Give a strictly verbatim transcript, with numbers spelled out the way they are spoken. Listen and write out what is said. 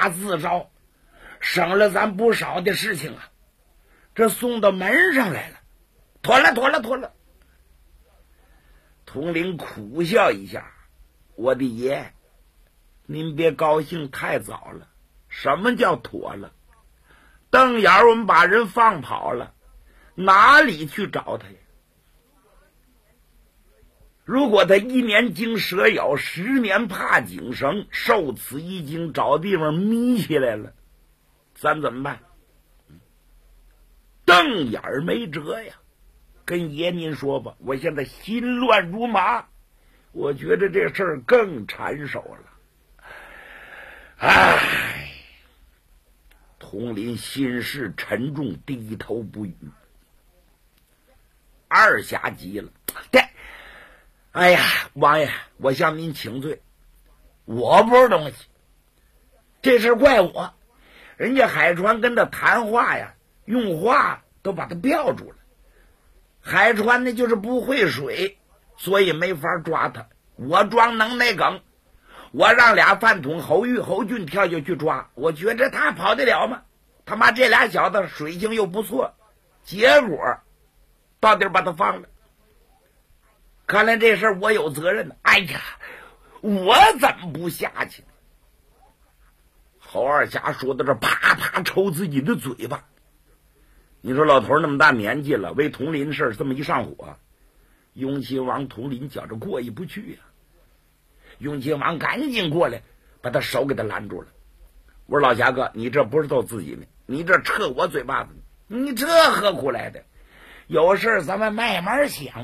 家自招，省了咱不少的事情啊。这送到门上来了，妥了妥了妥了。统领苦笑一下，我的爷，您别高兴太早了。什么叫妥了？瞪眼我们把人放跑了，哪里去找他呀？如果他一年经蛇咬，十年怕井绳，受此一惊，找地方眯起来了，咱怎么办？瞪眼儿没辙呀，跟爷您说吧，我现在心乱如麻，我觉得这事儿更缠手了。唉，统领心事沉重，低头不语。二侠急了，对，哎呀，王爷，我向您请罪，我不是东西，这事怪我。人家海川跟他谈话呀，用话都把他吊住了。海川呢就是不会水，所以没法抓他。我装能耐梗，我让俩饭桶侯玉、侯俊跳下去抓，我觉着他跑得了吗？他妈这俩小子水性又不错，结果到底把他放了。看来这事儿我有责任呢。哎呀，我怎么不下去呢？侯二侠说到这，啪啪抽自己的嘴巴。你说老头那么大年纪了，为统领事这么一上火，雍亲王统领觉着过意不去呀、啊。雍亲王赶紧过来，把他手给他拦住了。我说老侠哥，你这不是揍自己呢，你这撤我嘴巴子，你这何苦来的？有事咱们慢慢想。